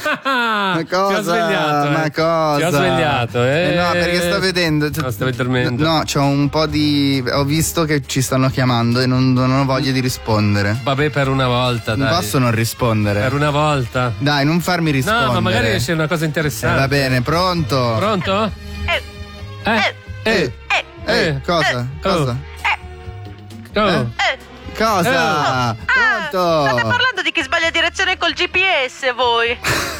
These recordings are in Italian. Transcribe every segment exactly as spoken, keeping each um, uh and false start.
Ma cosa? Ti ho svegliato, eh. Ma cosa? Ti ho svegliato, eh. Eh no, perché sto vedendo. No, stavi dormendo. No, c'ho un po' di. Ho visto che ci stanno chiamando e non, non ho voglia di rispondere. Vabbè, per una volta, dai. Non posso non rispondere. Per una volta. Dai, non farmi rispondere. No, ma magari esce una cosa interessante. Eh, va bene, pronto? Pronto? Eh, Eh? Eh? eh, Eh, cosa? Eh, Cosa? Oh. Oh. eh. Cosa? Ah, Pronto? state parlando di chi sbaglia direzione col G P S voi?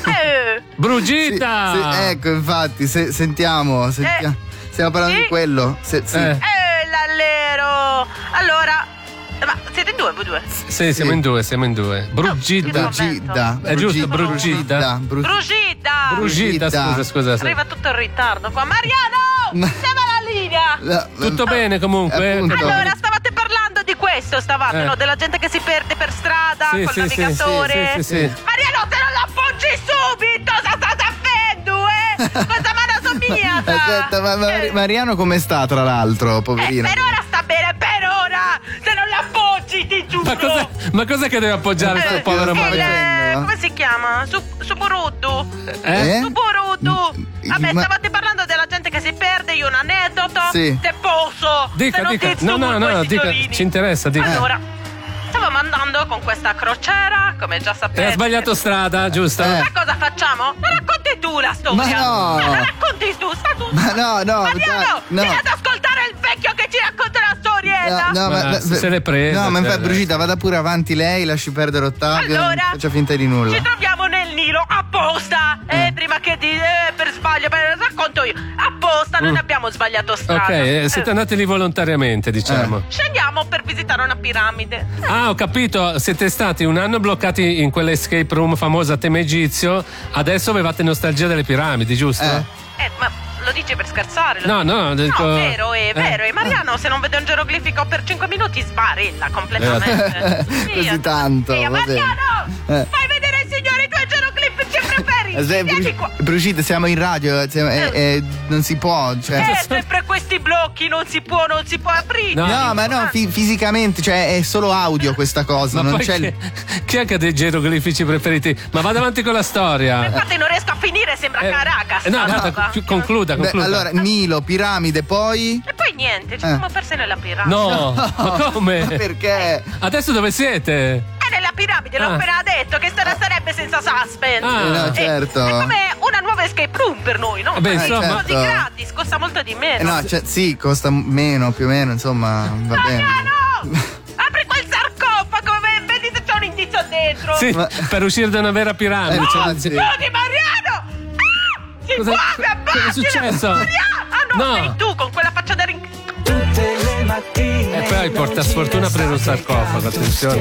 Eh. Brugita! Sì, sì, ecco, infatti, se, sentiamo, sentiamo. Stiamo parlando sì? di quello. Se, sì. Eh. Eh, l'allero! Allora, ma siete in due voi due? Sì, siamo Sì. in due, siamo in due. Brugida. No, Brugida. È giusto, Brugida? Bru- Brugida! Brugida, Brugida. scusa, scusa. sì. Arriva tutto in ritardo qua. Mariano! Ma- Siamo alla linea! No, Tutto ma- bene comunque? Appunto. Allora, stavate parlando di questo, stavate, Eh. no? Della gente che si perde per strada Sì, col sì, sì, navigatore. sì, sì, sì, sì. Mariano, te non la appoggi subito! Sta state a feddu, eh! Cosa me la somigliata? Aspetta, ma ma- Eh. Mariano come sta tra l'altro, Eh, poverino? per ora sta bene, per ora! Se non l'appoggi, ti giuro! Ma cosa, ma cosa che deve appoggiare Eh, questo povero sta il, Mariano? facendo? eh, come si chiama? Su- Suburuddu. Eh? Suburuddu. Mm, Vabbè, ma- stavate parlando della gente che si perde, io un aneddoto. Sì. Se posso. Dica, se non dica. ti No, no, stupo no, questi dica. signorini. Ci interessa, dica. Allora, stavamo andando con questa crociera, come già E sapete. ha sbagliato strada, giusto? Eh. Ma cosa facciamo? La racconti tu la storia. Ma no. La racconti tu, sta tu. Ma no, no, Mariano, dai, no. vieni ad ascoltare il vecchio che ci racconta la storiella. No, Ma ma, se l'è presa, No, ma cioè, infatti, Brugida, vada pure avanti lei, lasci perdere Ottavio. Allora, non faccia finta di nulla. Ci troviamo nel Nilo apposta. Eh, Eh. prima che di eh, per sbaglio, per, racconto io. Apposta, non abbiamo sbagliato strada. Ok, eh, siete Eh, andati lì volontariamente, diciamo. Scendiamo per visitare una piramide. Ah, ho capito, siete stati un anno bloccati in quell'escape room famosa a tema egizio, adesso avevate nostalgia delle piramidi, giusto? Eh. Eh, ma lo dici per scherzare? Lo No, dici- no, dico- No, vero, è eh. vero. E Mariano, se non vede un geroglifico per cinque minuti, sbarella completamente. Così Via. tanto, Via, va bene. Mariano, Eh. fai vedere ai signori i tuoi geroglifici preferiti. Eh, Vieni qua. Brugida, siamo in radio, siamo- eh, eh, non si può, cioè. Eh, sempre questi blocchi, non si può, non si può aprire. No. No, ma no, fi- fisicamente, cioè è solo audio questa cosa, Ma non poi c'è chi, il- chi è che ha dei geroglifici preferiti? Ma vada avanti con la storia. Infatti non riesco a finire, sembra Eh, Caracas. eh, no, sta guarda, roba. chi- concluda, Beh, concluda. allora, Nilo, piramide, poi. E poi niente, ci Eh. siamo persi nella piramide. No, ma come? Ma perché? Adesso dove siete? È nella piramide, l'ho Ah. appena detto, che storia sarebbe senza suspense. Ah. Eh, no, Eh, certo. È come una nuova escape room per noi, no? Eh beh, Così, insomma. così Certo. gratis, costa molto di Eh, meno. no, cioè, sì, costa meno, più o meno, insomma, va bene. Mariano! Apri quel sarcofago, ve- vedi se c'è un indizio dentro. Sì, Ma- per uscire da una vera piramide. Eh, cioè, infatti. Chiudi, Mariano! Ah! Si Cosa- muove, abbatti! cosa è successo? Mariano! Ah no, No. sei tu con quella faccia da rin... E poi porta sfortuna a prendere un sarcofago, attenzione.